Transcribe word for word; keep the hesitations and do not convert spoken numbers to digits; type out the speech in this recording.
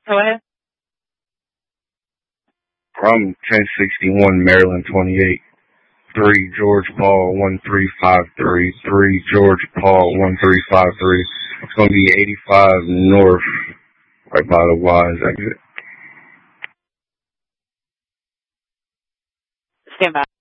Go ahead. From ten sixty-one Maryland twenty-eight. three George Paul one three five three. three George Paul one three five three. It's going to be eighty-five North, right by the Wise exit. Stand by.